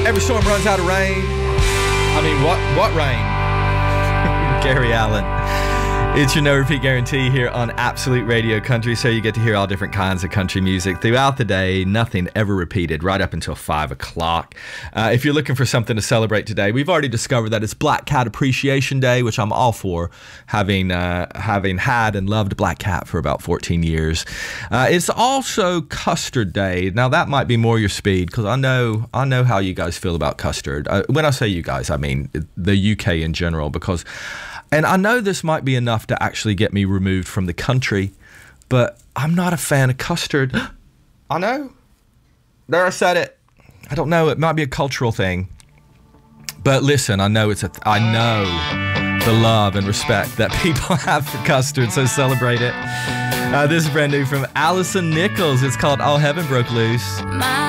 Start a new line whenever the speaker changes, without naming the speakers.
Every storm runs out of rain. I mean, what rain? Gary Allan. It's your no repeat guarantee here on Absolute Radio Country, so you get to hear all different kinds of country music throughout the day, nothing ever repeated, right up until 5 o'clock. If you're looking for something to celebrate today, we've already discovered that it's Black Cat Appreciation Day, which I'm all for, having had and loved Black Cat for about 14 years. It's also Custard Day. Now, that might be more your speed, because I know how you guys feel about custard. When I say you guys, I mean the UK in general, because... And I know this might be enough to actually get me removed from the country, but I'm not a fan of custard. I know. There, I said it. I don't know. It might be a cultural thing. But listen, I know I know the love and respect that people have for custard, so celebrate it. This is brand new from Allison Nichols. It's called All Heaven Broke Loose.